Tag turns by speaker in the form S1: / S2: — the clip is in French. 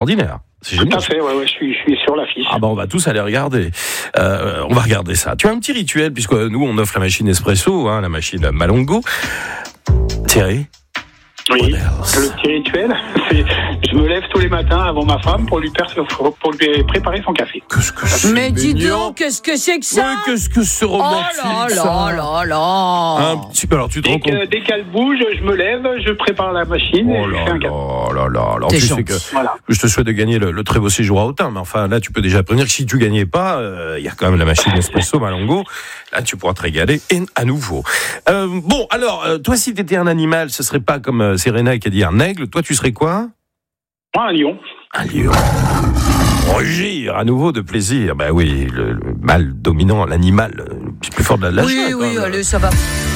S1: extraordinaire. C'est
S2: Tout
S1: génial.
S2: à fait, ouais, je suis sur l'affiche.
S1: Ah on va tous aller regarder. On va regarder ça. Tu as un petit rituel, puisque nous, on offre la machine Espresso, la machine Malongo. Thierry?
S2: Oui, le petit rituel, c'est je me lève tous les matins avant ma femme pour lui préparer son café.
S1: Qu'est-ce que c'est
S3: Mais dis
S1: mignon.
S3: donc, qu'est-ce que c'est que ça?
S1: Ouais, qu'est-ce que c'est romantique, ça.
S3: là.
S1: Un petit peu, alors tu te rends compte.
S2: Dès qu'elle bouge, je me lève, je prépare la machine et
S1: Oh
S2: je
S1: là
S2: fais un café.
S1: là. Alors
S3: T'es
S1: tu sais
S3: gentil.
S1: que
S2: Voilà.
S1: je te souhaite de gagner le très beau séjour à Autun, mais enfin là tu peux déjà prévenir que si tu gagnais pas, il y a quand même la machine Espresso Malongo. Là tu pourras te régaler et à nouveau. Bon alors toi si t'étais un animal, ce serait pas comme Serena qui a dit un aigle. Toi tu serais quoi?
S2: Moi, un lion.
S1: Un lion. Rugir à nouveau de plaisir. Ben oui, le mâle dominant, l'animal le plus fort de la
S3: Oui,
S1: jungle,
S3: allez, ça va.